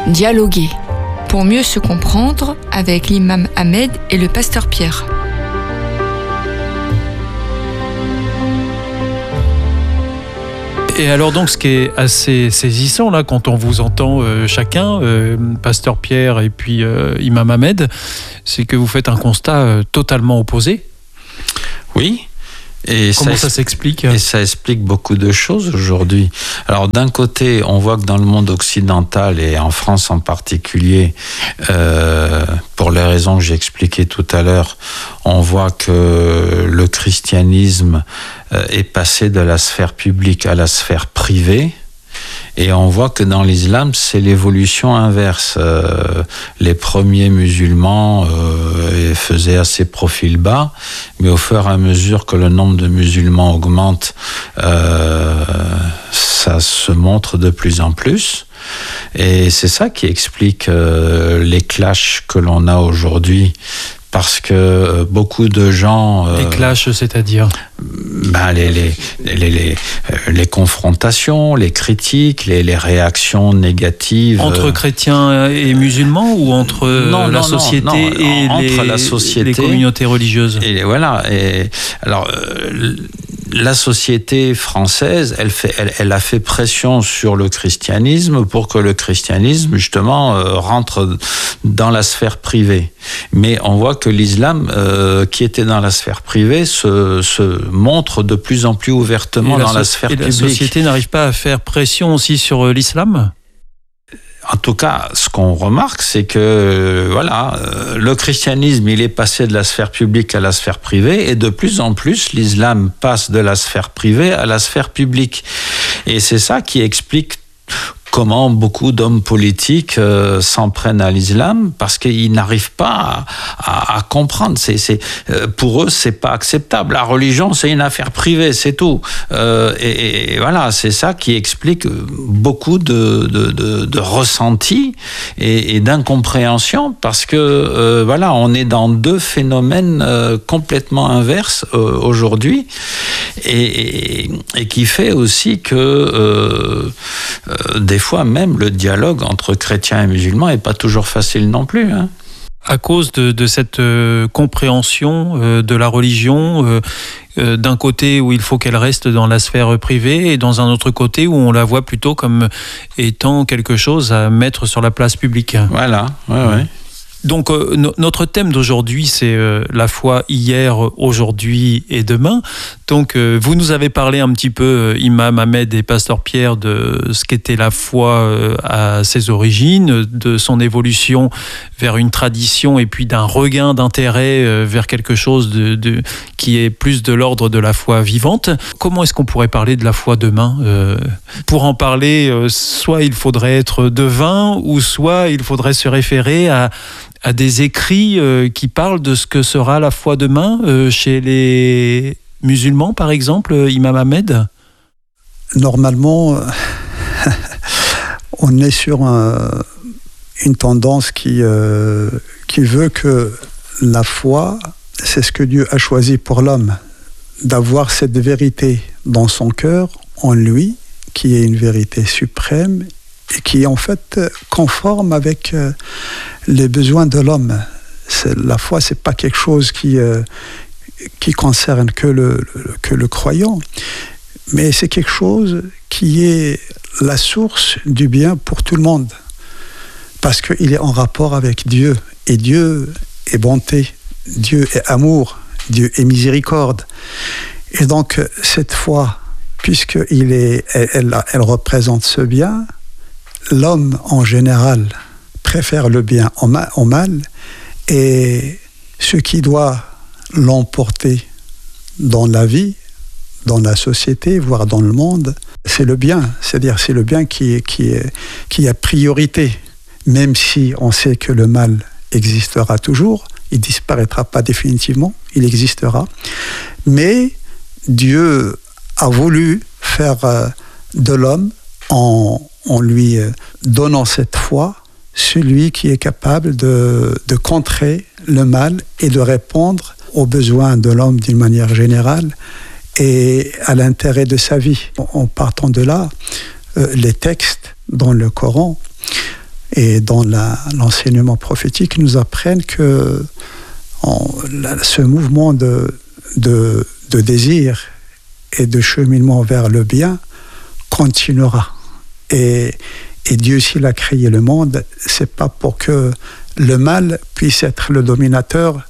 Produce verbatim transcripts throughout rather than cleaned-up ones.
dialoguer, pour mieux se comprendre avec l'imam Ahmed et le pasteur Pierre. Et alors donc ce qui est assez saisissant là quand on vous entend euh, chacun, euh, pasteur Pierre et puis euh, imam Ahmed, c'est que vous faites un constat euh, totalement opposé. Oui. Et Comment ça, ça, ça s'explique ? Et ça explique beaucoup de choses aujourd'hui. Alors d'un côté, on voit que dans le monde occidental et en France en particulier, euh, pour les raisons que j'ai expliquées tout à l'heure, on voit que le christianisme euh, est passé de la sphère publique à la sphère privée. Et on voit que dans l'islam, c'est l'évolution inverse. Euh, les premiers musulmans euh, faisaient assez profil bas, mais au fur et à mesure que le nombre de musulmans augmente, euh, ça se montre de plus en plus. Et c'est ça qui explique euh, les clashs que l'on a aujourd'hui. Parce que beaucoup de gens... Les clashs, c'est-à-dire ben les, les, les, les, les confrontations, les critiques, les, les réactions négatives... Entre chrétiens et musulmans ou entre non, la non, société non, non, et entre les, la société, les communautés religieuses? Et voilà. Et, alors, euh, la société française, elle, fait, elle, elle a fait pression sur le christianisme pour que le christianisme, justement, euh, rentre dans la sphère privée. Mais on voit que l'islam, euh, qui était dans la sphère privée, se, se montre de plus en plus ouvertement dans la, so- la sphère et publique. Et la société n'arrive pas à faire pression aussi sur l'islam ? En tout cas, ce qu'on remarque, c'est que voilà, le christianisme, il est passé de la sphère publique à la sphère privée, et de plus en plus, l'islam passe de la sphère privée à la sphère publique. Et c'est ça qui explique comment beaucoup d'hommes politiques euh, s'en prennent à l'islam, parce qu'ils n'arrivent pas à, à, à comprendre. C'est, c'est, euh, pour eux, c'est pas acceptable. La religion, c'est une affaire privée, c'est tout. Euh, et, et voilà, c'est ça qui explique beaucoup de, de, de, de ressentis et, et d'incompréhension, parce que euh, voilà, on est dans deux phénomènes euh, complètement inverses euh, aujourd'hui, et, et, et qui fait aussi que euh, euh, des fois même le dialogue entre chrétiens et musulmans n'est pas toujours facile non plus. Hein. À cause de, de cette euh, compréhension euh, de la religion, euh, euh, d'un côté où il faut qu'elle reste dans la sphère privée, et dans un autre côté où on la voit plutôt comme étant quelque chose à mettre sur la place publique. Voilà, ouais, ouais. Donc euh, no- notre thème d'aujourd'hui, c'est euh, la foi hier, aujourd'hui et demain. Donc euh, vous nous avez parlé un petit peu, euh, imam Ahmed et pasteur Pierre, de ce qu'était la foi euh, à ses origines, de son évolution vers une tradition et puis d'un regain d'intérêt euh, vers quelque chose de, de, qui est plus de l'ordre de la foi vivante. Comment est-ce qu'on pourrait parler de la foi demain ? euh, Pour en parler, euh, soit il faudrait être devin, ou soit il faudrait se référer à à des écrits euh, qui parlent de ce que sera la foi demain euh, chez les musulmans, par exemple, euh, imam Ahmed ? Normalement, on est sur un, une tendance qui, euh, qui veut que la foi, c'est ce que Dieu a choisi pour l'homme, d'avoir cette vérité dans son cœur, en lui, qui est une vérité suprême, et qui est en fait conforme avec euh, les besoins de l'homme. C'est, la foi, c'est pas quelque chose qui, euh, qui concerne que le, le, que le croyant, mais c'est quelque chose qui est la source du bien pour tout le monde, parce qu'il est en rapport avec Dieu, et Dieu est bonté, Dieu est amour, Dieu est miséricorde. Et donc cette foi, puisqu'il est, elle, elle, elle représente ce bien, l'homme, en général, préfère le bien au mal, et ce qui doit l'emporter dans la vie, dans la société, voire dans le monde, c'est le bien. C'est-à-dire, c'est le bien qui est, qui est, qui a priorité. Même si on sait que le mal existera toujours, il ne disparaîtra pas définitivement, il existera. Mais Dieu a voulu faire de l'homme, en en lui donnant cette foi, celui qui est capable de, de contrer le mal et de répondre aux besoins de l'homme d'une manière générale et à l'intérêt de sa vie. En partant de là, euh, les textes dans le Coran Et dans la, l'enseignement prophétique, ils nous apprennent que en, la, ce mouvement de, de, de désir et de cheminement vers le bien continuera. Et, et Dieu, s'il a créé le monde, c'est pas pour que le mal puisse être le dominateur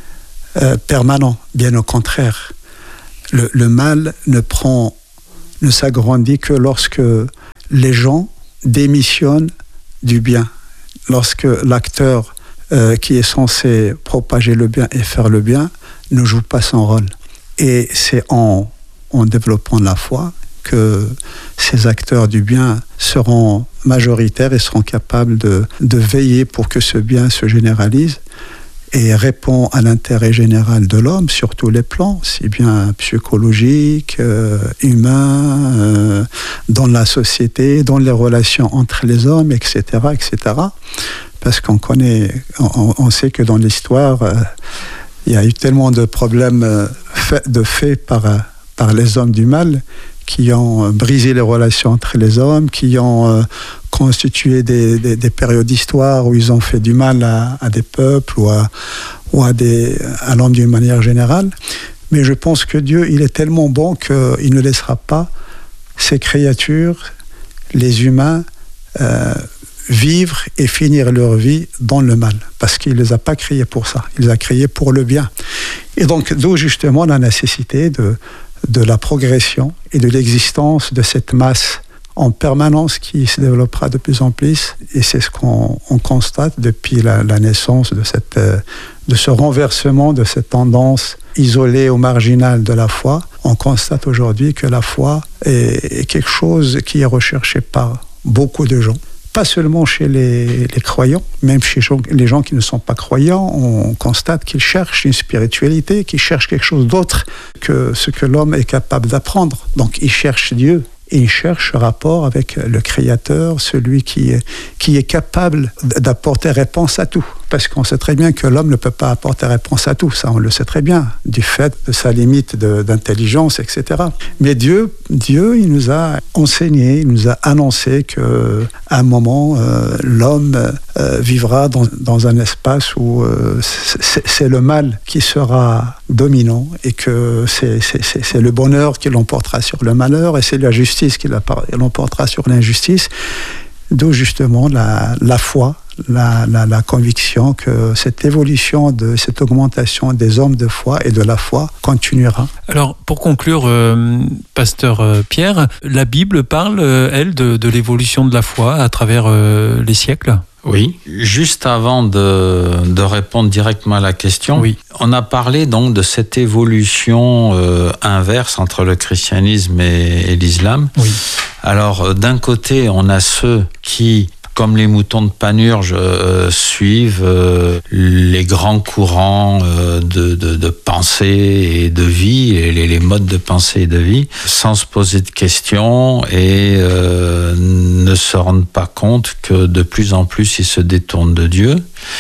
euh, permanent. Bien au contraire. Le, le mal ne prend, ne s'agrandit que lorsque les gens démissionnent du bien. Lorsque l'acteur euh, qui est censé propager le bien et faire le bien ne joue pas son rôle. Et c'est en, en développant la foi que ces acteurs du bien seront majoritaires et seront capables de, de veiller pour que ce bien se généralise et répond à l'intérêt général de l'homme sur tous les plans, si bien psychologique, euh, humain, euh, dans la société, dans les relations entre les hommes, et cetera, et cetera. Parce qu'on connaît, on, on sait que dans l'histoire, euh, il y a eu tellement de problèmes euh, faits, de faits par, euh, par les hommes du mal qui ont brisé les relations entre les hommes, qui ont euh, constitué des, des, des périodes d'histoire où ils ont fait du mal à, à des peuples ou à, ou à, des, à l'homme d'une manière générale. Mais je pense que Dieu, il est tellement bon qu'il ne laissera pas ces créatures, les humains, euh, vivre et finir leur vie dans le mal. Parce qu'il ne les a pas créés pour ça. Il les a créés pour le bien. Et donc, d'où justement la nécessité de de la progression et de l'existence de cette masse en permanence qui se développera de plus en plus. Et c'est ce qu'on on constate depuis la, la naissance de, cette, de ce renversement, de cette tendance isolée ou marginale de la foi. On constate aujourd'hui que la foi est, est quelque chose qui est recherché par beaucoup de gens. Pas seulement chez les, les croyants, même chez les gens qui ne sont pas croyants, on constate qu'ils cherchent une spiritualité, qu'ils cherchent quelque chose d'autre que ce que l'homme est capable d'apprendre. Donc ils cherchent Dieu et ils cherchent rapport avec le Créateur, celui qui est, qui est capable d'apporter réponse à tout. Parce qu'on sait très bien que l'homme ne peut pas apporter réponse à tout, ça on le sait très bien, du fait de sa limite de, d'intelligence, et cetera. Mais Dieu, Dieu, il nous a enseigné, il nous a annoncé qu'à un moment, euh, l'homme euh, vivra dans, dans un espace où euh, c'est, c'est le mal qui sera dominant et que c'est, c'est, c'est, c'est le bonheur qui l'emportera sur le malheur et c'est la justice qui l'emportera sur l'injustice. D'où justement la, la foi, la, la, la conviction que cette évolution, de, cette augmentation des hommes de foi et de la foi continuera. Alors, pour conclure, euh, pasteur euh, Pierre, la Bible parle, euh, elle, de, de l'évolution de la foi à travers euh, les siècles ? Oui. Juste avant de, de répondre directement à la question, oui. On a parlé donc de cette évolution euh, inverse entre le christianisme et, et l'islam. Oui. Alors, d'un côté, on a ceux qui, comme les moutons de Panurge, euh, suivent euh, les grands courants euh, de, de, de pensée et de vie, et les, les modes de pensée et de vie, sans se poser de questions et euh, ne se rendent pas compte que de plus en plus ils se détournent de Dieu.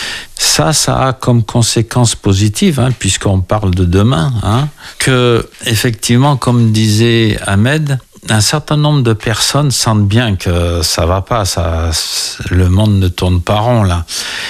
Ça, ça a comme conséquence positive, hein, puisqu'on parle de demain, hein, que, effectivement, comme disait Ahmed, un certain nombre de personnes sentent bien que ça va pas, ça, le monde ne tourne pas rond là,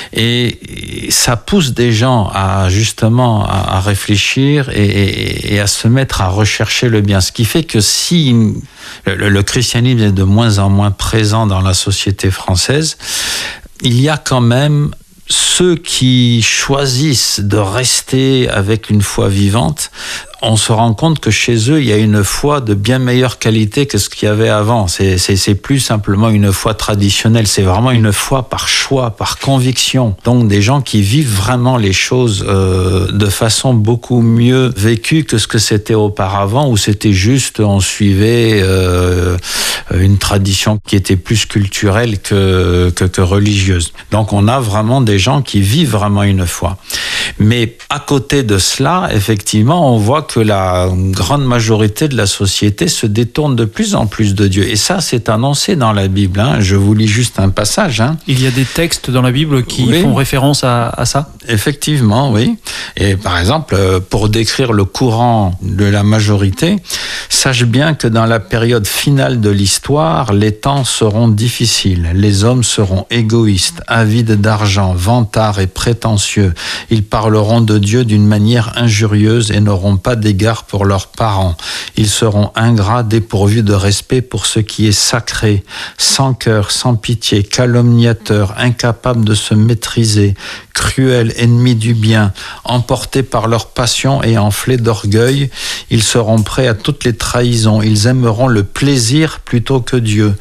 et ça pousse des gens à justement à, à réfléchir et, et, et à se mettre à rechercher le bien. Ce qui fait que si le, le christianisme est de moins en moins présent dans la société française, il y a quand même ceux qui choisissent de rester avec une foi vivante. On se rend compte que chez eux, il y a une foi de bien meilleure qualité que ce qu'il y avait avant. C'est, c'est, c'est plus simplement une foi traditionnelle, c'est vraiment une foi par choix, par conviction. Donc des gens qui vivent vraiment les choses euh, de façon beaucoup mieux vécue que ce que c'était auparavant, où c'était juste, on suivait euh, une tradition qui était plus culturelle que, que, que religieuse. Donc on a vraiment des gens qui vivent vraiment une foi. Mais à côté de cela, effectivement, on voit que la grande majorité de la société se détourne de plus en plus de Dieu. Et ça, c'est annoncé dans la Bible. Hein. Je vous lis juste un passage. Hein. Il y a des textes dans la Bible qui oui. font référence à, à ça ? Effectivement, oui. Et par exemple, pour décrire le courant de la majorité, sache bien que dans la période finale de l'histoire, les temps seront difficiles. Les hommes seront égoïstes, avides d'argent, vantards et prétentieux. Ils parleront de Dieu d'une manière injurieuse et n'auront pas d'égard pour leurs parents. Ils seront ingrats, dépourvus de respect pour ce qui est sacré, sans cœur, sans pitié, calomniateurs, incapables de se maîtriser, cruels, ennemis du bien, emportés par leur passion et enflés d'orgueil. Ils seront prêts à toutes les trahisons. Ils aimeront le plaisir plutôt que Dieu.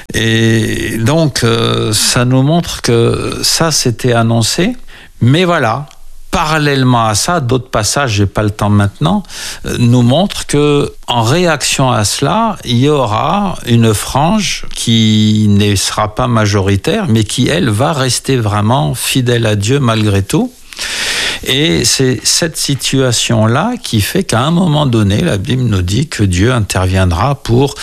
Et donc, euh, ça nous montre que ça, c'était annoncé. Mais voilà, parallèlement à ça, d'autres passages, j'ai pas le temps maintenant, euh, nous montrent que en réaction à cela, il y aura une frange qui ne sera pas majoritaire, mais qui, elle, va rester vraiment fidèle à Dieu malgré tout. Et c'est cette situation-là qui fait qu'à un moment donné, la Bible nous dit que Dieu interviendra pour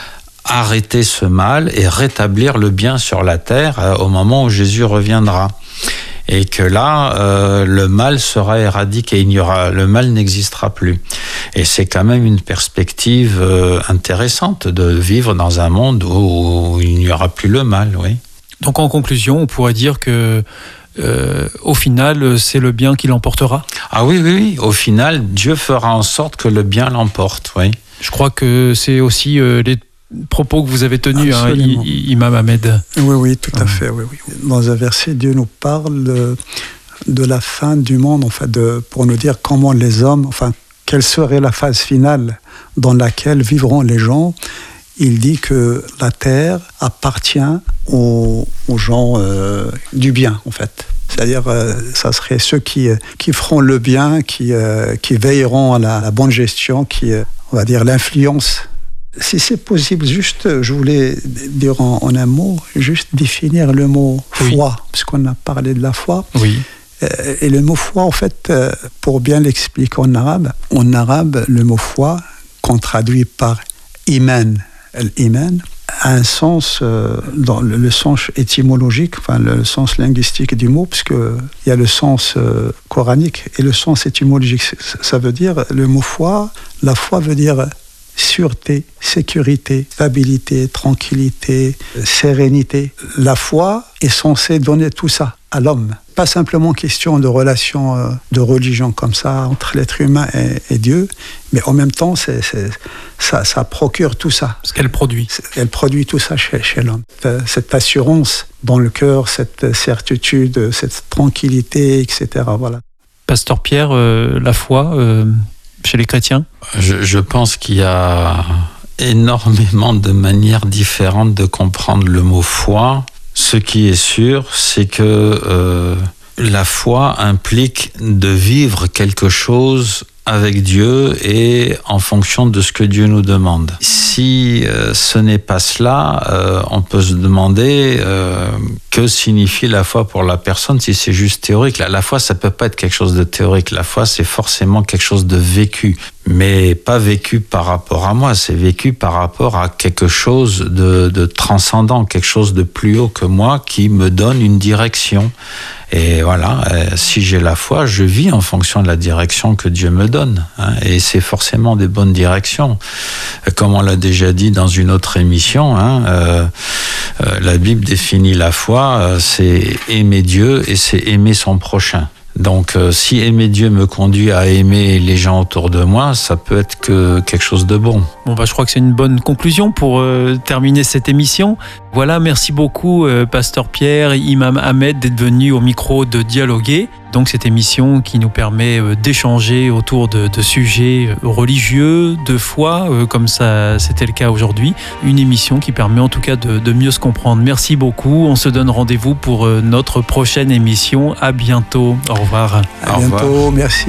arrêter ce mal et rétablir le bien sur la terre euh, au moment où Jésus reviendra. Et que là, euh, le mal sera éradiqué, il n'y aura, le mal n'existera plus. Et c'est quand même une perspective euh, intéressante de vivre dans un monde où, où il n'y aura plus le mal, oui. Donc en conclusion, on pourrait dire que euh, au final, c'est le bien qui l'emportera ? Ah oui, oui, oui. Au final, Dieu fera en sorte que le bien l'emporte, oui. Je crois que c'est aussi euh, les propos que vous avez tenus, hein, Imam Ahmed. Oui, oui, tout à ah. fait. Oui, oui. Dans un verset, Dieu nous parle de, de la fin du monde, en fait, de, pour nous dire comment les hommes, enfin, quelle serait la phase finale dans laquelle vivront les gens. Il dit que la terre appartient aux, aux gens euh, du bien, en fait. C'est-à-dire, euh, ça serait ceux qui, qui feront le bien, qui, euh, qui veilleront à la, la bonne gestion, qui, euh, on va dire, l'influence. Si c'est possible, juste, je voulais dire en, en un mot, juste définir le mot foi, oui. Parce qu'on a parlé de la foi. Oui. Et le mot foi, en fait, pour bien l'expliquer en arabe, en arabe, le mot foi, qu'on traduit par iman, l'iman, a un sens, dans le sens étymologique, enfin le sens linguistique du mot, puisqu'il y a le sens coranique et le sens étymologique. Ça veut dire, le mot foi, la foi veut dire sûreté, sécurité, stabilité, tranquillité, sérénité. La foi est censée donner tout ça à l'homme. Pas simplement question de relation de religion comme ça entre l'être humain et, et Dieu, mais en même temps, c'est, c'est, ça, ça procure tout ça. Ce qu'elle produit. Elle produit tout ça chez, chez l'homme. Cette assurance dans le cœur, cette certitude, cette tranquillité, et cetera. Voilà. Pasteur Pierre, euh, la foi euh, chez les chrétiens ? je, je pense qu'il y a énormément de manières différentes de comprendre le mot foi. Ce qui est sûr, c'est que euh, la foi implique de vivre quelque chose avec Dieu et en fonction de ce que Dieu nous demande. Si euh, ce n'est pas cela, euh, on peut se demander euh, que signifie la foi pour la personne si c'est juste théorique. La, la foi, ça peut pas être quelque chose de théorique. La foi, c'est forcément quelque chose de vécu, mais pas vécu par rapport à moi, c'est vécu par rapport à quelque chose de, de transcendant, quelque chose de plus haut que moi qui me donne une direction. Et voilà, si j'ai la foi, je vis en fonction de la direction que Dieu me donne. Hein, et c'est forcément des bonnes directions. Comme on l'a déjà dit dans une autre émission, hein, euh, euh, la Bible définit la foi, euh, c'est aimer Dieu et c'est aimer son prochain. Donc, euh, si aimer Dieu me conduit à aimer les gens autour de moi, ça peut être que quelque chose de bon. Bon, bah, je crois que c'est une bonne conclusion pour euh, terminer cette émission. Voilà, merci beaucoup, euh, Pasteur Pierre, Imam Ahmed, d'être venu au micro de Dialoguer. Donc, cette émission qui nous permet euh, d'échanger autour de, de sujets religieux, de foi, euh, comme ça c'était le cas aujourd'hui. Une émission qui permet en tout cas de, de mieux se comprendre. Merci beaucoup. On se donne rendez-vous pour euh, notre prochaine émission. À bientôt. Au revoir. À bientôt. Au revoir. Merci.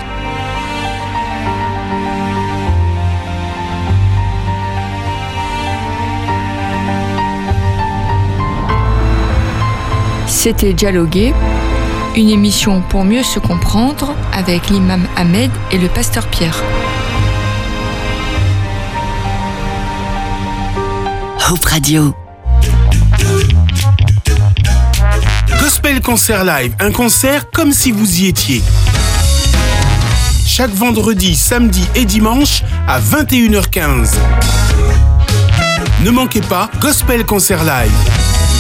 C'était Dialoguer, une émission pour mieux se comprendre avec l'imam Ahmed et le pasteur Pierre. Hope Radio. Gospel Concert Live, un concert comme si vous y étiez. Chaque vendredi, samedi et dimanche à vingt et une heures quinze. Ne manquez pas Gospel Concert Live.